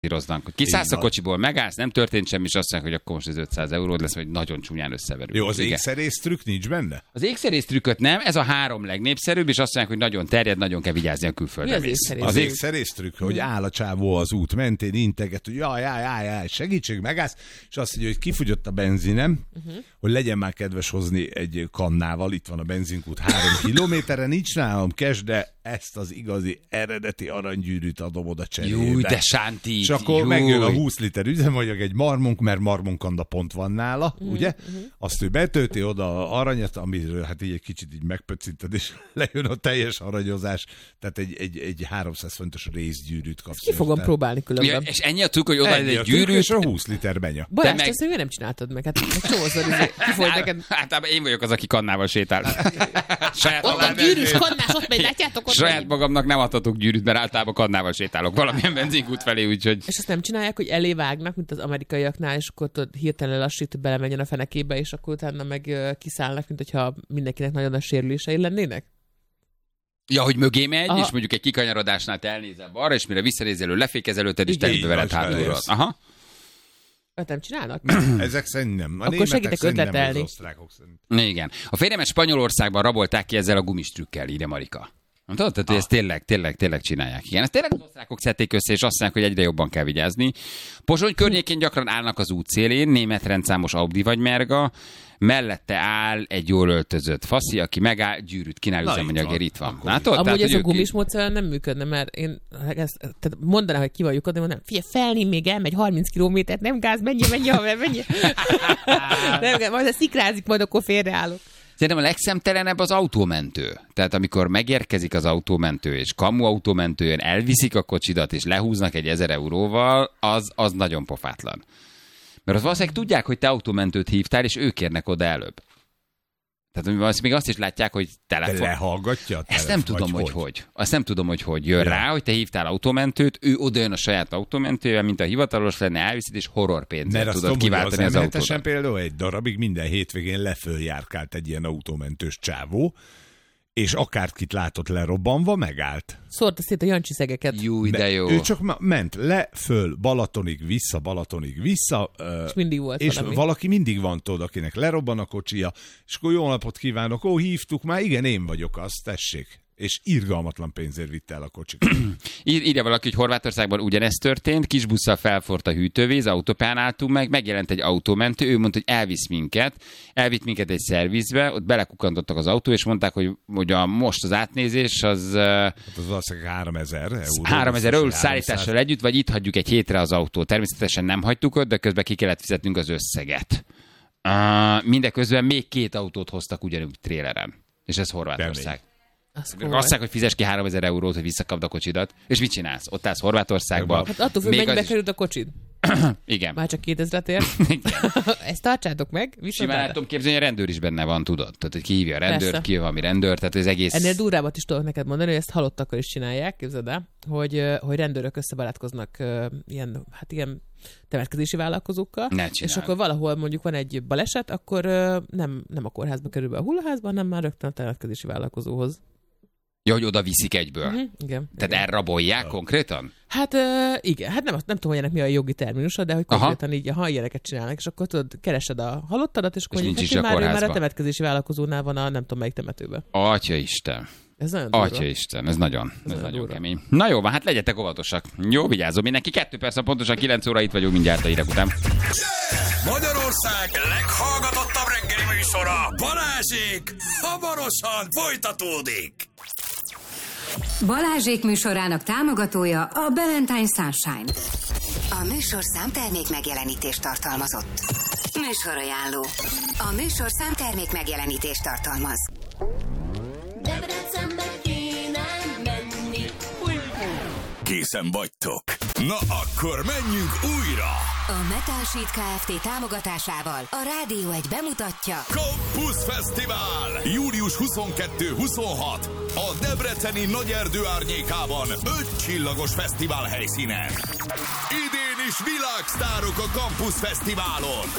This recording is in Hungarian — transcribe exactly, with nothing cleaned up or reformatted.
Kiszállsz a kocsiból, megállsz, nem történt semmi, és azt mondják, hogy akkor most ez ötszáz euród lesz, hogy nagyon csúnyán összeverül. Jó, az ékszerész trükk nincs benne? Az ékszerész trükköt nem, ez a három legnépszerűbb, és azt mondják, hogy nagyon terjed, nagyon kell vigyázni a külföldre. Az ékszerész, az ékszerész trükk, hogy áll a csávó az út mentén, integet, hogy jaj, jaj, jaj, jaj, segítség, megállsz, és azt mondja, hogy kifogyott a benzinem, uh-huh. hogy legyen már kedves hozni egy kannával, itt van a benzinkút három kilométerre, nincs nálam cash, de ezt az igazi eredeti aranygyűrűt adom oda cserébe. Júj, de sánti. És akkor Júj. megjön a húsz liter üzemanyag, egy marmunk, mert marmunkanda pont van nála, mm, ugye? Mm. Azt ő betölti oda aranyat, amiről hát így egy kicsit így megpöccinted, és lejön a teljes aranyozás, tehát egy, egy, egy háromszáz fontos részgyűrűt kapsz. Ki fogom próbálni különben. Ja, és ennyi a trükk, hogy oda egy gyűrűt. És a húsz liter benya. Balázs, meg... ezt nem csináltad meg. Hát csomószor kifolyt neked. Általában én vagyok az, aki kannával sétál. Ott a gyűrűs kannás, ott megy, látjátok? Saját magamnak nem adhatok gyűrűt, mert általában kannával sétálok valamilyen benzinkút felé, úgyhogy... És azt nem csinálják, hogy elé vágnak, mint az amerikaiaknál, és akkor ott hirtelen lassít, hogy belemenjen a fenekébe, és akkor utána meg kiszállnak, mint hogyha mindenkinek nagyon nagy sérülései lennének? Ja, hogy mögé megy, aha. és mondjuk egy kikanyarodásnál te elnézel balra, és mire visszanézelő, lefékezelőted, és te bevered hátulról. Aha. Öt nem csinálnak? Ezek szerint nem. A akkor segítek ötletelni. Igen. A férjemet Spanyolországban rabolták ki ezzel a gumistrükkel, írja Marika. Tudod, tehát, hogy ezt tényleg, tényleg, tényleg csinálják. Igen, ezt tényleg az osztrákok szedték össze, és azt mondják, hogy egyre jobban kell vigyázni. Pozsony környékén gyakran állnak az útszélén, német rendszámos Audi vagy Merga, mellette áll egy jól öltözött faszi, aki megáll, gyűrűt kínál üzemanyagért, itt van. Látod? Amúgy tehát, ez a gumis módszer nem működne, mert én ezt, tehát mondaná, hogy ki vagyok, de mondanám, figyelj, felném még elmegy harminc kilométert, nem gáz, menjél, menjél, haver, menjél. nem, majd a szikrázik, majd akkor félreállok. Szerintem a legszemtelenebb az autómentő. Tehát amikor megérkezik az autómentő, és kamu autómentő jön, elviszik a kocsidat, és lehúznak egy ezer euróval, az, az nagyon pofátlan. Mert az valószínűleg tudják, hogy te autómentőt hívtál, és ők érnek oda előbb. Tehát még azt is látják, hogy telefon... De lehallgatja a telefon, Ezt nem tudom, hogy hogy. hogy. Azt nem tudom, hogy hogy. Jön ja. rá, hogy te hívtál autómentőt, ő oda jön a saját autómentővel, mint a hivatalos lenne, elviszed, és horrorpénzzel tudod kiváltani az, az autódat. Mert például egy darabig minden hétvégén leföljárkált egy ilyen autómentős csávó, és akárkit látott lerobbanva, megállt. Szórta szét a Jancsi szegeket. Júj, de jó. Ő csak ma- ment le, föl, Balatonig, vissza, Balatonig, vissza. És mindig volt És valami. valaki mindig van, tudod, akinek lerobban a kocsia, és akkor jó napot kívánok, ó, hívtuk már, igen, én vagyok az, tessék. És irgalmatlan pénzért vitte el a kocsik. Ír, írja valaki, hogy Horvátországban ugyanezt történt, kis busszal felforrt a hűtővíz, autópályán álltunk meg, megjelent egy autómentő, ő mondta, hogy elvisz minket, elvitt minket egy szervizbe, ott belekukantottak az autó, és mondták, hogy, hogy a, most az átnézés az... Hát az valószínűleg háromezer euró. háromezer euró szállítással együtt, vagy itt hagyjuk egy hétre az autót. Természetesen nem hagytuk ott, de közben ki kellett fizetnünk az összeget. Uh, mindeközben még két autót hoztak ugyanúgy tréleren. És ez Horvátország. Azt mondják, hogy fizes ki háromezer eurót, hogy visszakapd a kocsidat. És mit csinálsz? Ott állsz Horvátországban. Hát attól függ, mennyibe került a kocsid. Igen. Már csak kétezret ért. Ezt tartsátok meg. Simán el tudom képzelni, hogy a rendőr is benne van, tudod? Tehát, hogy kihívja a rendőrt, ki valami rendőr, tehát az egész... Ennél durvábbat is tudok neked mondani, hogy ezt halottakkal is csinálják, képzeld el, hogy, hogy rendőrök összebarátkoznak ilyen, hát ilyen temetkezési vállalkozókkal, és akkor valahol mondjuk van egy baleset, akkor nem, nem a kórházba kerül be a hullaházba, hanem már rögtön a temetkezési vállalkozóhoz. Ja, hogy oda viszik egyből. Uh-huh, igen. Tehát igen. elrabolják konkrétan? Hát uh, igen, hát nem, nem tudom, hogy ennek mi a jogi terminusa, de hogy konkrétan aha. így, ha ilyeneket csinálnak, és akkor tudod, keresed a halottadat, és akkor mondjuk, hogy már, már a temetkezési vállalkozónál van a nem tudom melyik temetőben. Atya Isten. Ez nagyon durva. Atya Isten, ez nagyon, ez, ez nagyon durva. kemény. Na jó, van, hát legyetek óvatosak. Jó, vigyázom mindenki. Kettő perc, pontosan kilenc óra itt vagyunk mindjárt a hírek után. Magyarország leghallgatottabb reggeli műsora, Balázsék, hamarosan folytatódik. Balázsék műsorának támogatója a Ballantyne Sunshine. A műsorszám termék megjelenítést tartalmazott. Műsorajánló. A műsorszám termék megjelenítést tartalmaz. Debrecenbe kéne menni. Készen vagytok? Na akkor menjünk újra! A Metal Sheet Kft. Támogatásával a Rádió egy bemutatja Campus Fesztivál! július huszonkettő-huszonhat a debreceni Nagyerdő árnyékában öt csillagos fesztivál helyszínen. Idén is világsztárok a Campus Fesztiválon.